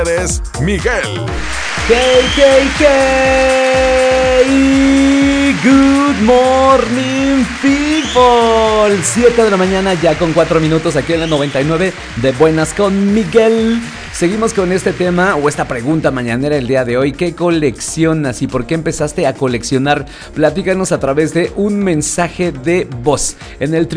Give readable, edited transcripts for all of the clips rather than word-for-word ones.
Eres Miguel. Hey, hey, hey. Good morning, people. 7 de la mañana ya con 4 minutos aquí en la 99 de Buenas con Miguel. Seguimos con este tema o esta pregunta mañanera el día de hoy. ¿Qué coleccionas y por qué empezaste a coleccionar? Platícanos a través de un mensaje de voz en el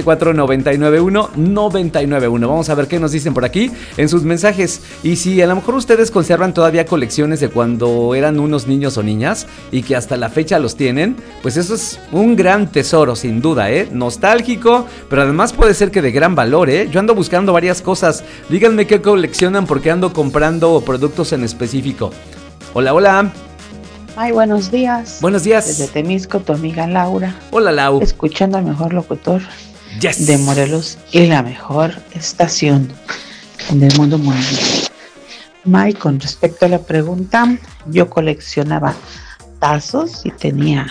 777-499-1991. Vamos a ver qué nos dicen por aquí en sus mensajes. Y si a lo mejor ustedes conservan todavía colecciones de cuando eran unos niños o niñas y que hasta la fecha los tienen, pues eso es un gran tesoro, sin duda, nostálgico, pero además puede ser que de gran valor, Yo ando buscando varias cosas. Díganme qué coleccionan porque ando comprando productos en específico. Hola, hola. Ay, buenos días. Buenos días. Desde Temisco, tu amiga Laura. Hola, Lau. Escuchando al mejor locutor Yes. de Morelos y la mejor estación del mundo mundial. May, con respecto a la pregunta, yo coleccionaba tazos y tenía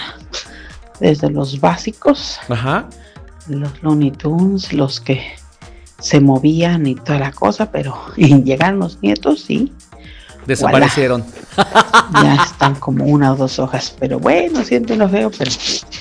desde los básicos, Ajá. los Looney Tunes, los que se movían y toda la cosa, pero llegaron los nietos y desaparecieron. ya están como 1 o 2 hojas, pero bueno, siento lo feo, pero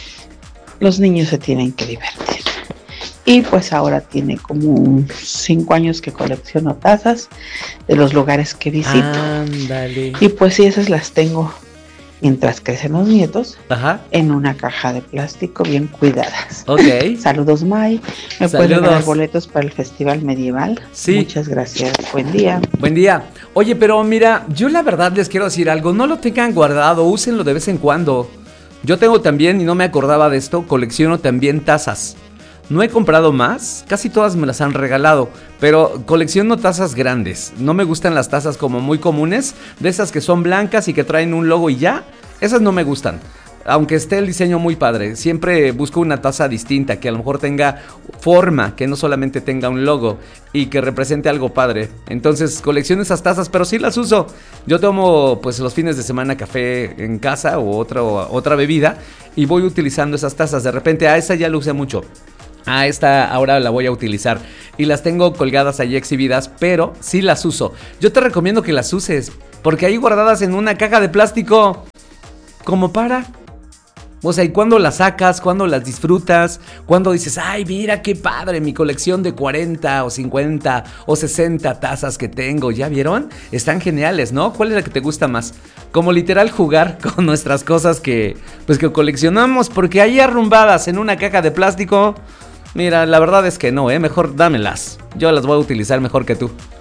los niños se tienen que divertir. Y pues ahora tiene como 5 años que colecciono tazas de los lugares que visito. Ándale. Y pues sí, esas las tengo mientras crecen los nietos. Ajá. En una caja de plástico bien cuidadas. Ok. Saludos, May. ¿Me puedes Saludos. regalar boletos para el Festival Medieval? Sí. Muchas gracias. Buen día. Buen día. Oye, pero mira, yo la verdad les quiero decir algo. No lo tengan guardado, úsenlo de vez en cuando. Yo tengo también, y no me acordaba de esto, colecciono también tazas. No he comprado más, casi todas me las han regalado, pero colecciono tazas grandes. No me gustan las tazas como muy comunes, de esas que son blancas y que traen un logo y ya. Esas no me gustan. Aunque esté el diseño muy padre, siempre busco una taza distinta, que a lo mejor tenga forma, que no solamente tenga un logo y que represente algo padre. Entonces colecciono esas tazas, pero sí las uso. Yo tomo pues los fines de semana café en casa o otra bebida y voy utilizando esas tazas. De repente esa ya la usé mucho. Esta ahora la voy a utilizar y las tengo colgadas allí exhibidas, pero sí las uso. Yo te recomiendo que las uses, porque ahí guardadas en una caja de plástico, como para... O sea, ¿y cuándo las sacas? ¿Cuándo las disfrutas? ¿Cuándo dices, ay, mira qué padre, mi colección de 40 o 50 o 60 tazas que tengo? ¿Ya vieron? Están geniales, ¿no? ¿Cuál es la que te gusta más? Como literal jugar con nuestras cosas que coleccionamos, porque ahí arrumbadas en una caja de plástico... Mira, la verdad es que no, mejor dámelas. Yo las voy a utilizar mejor que tú.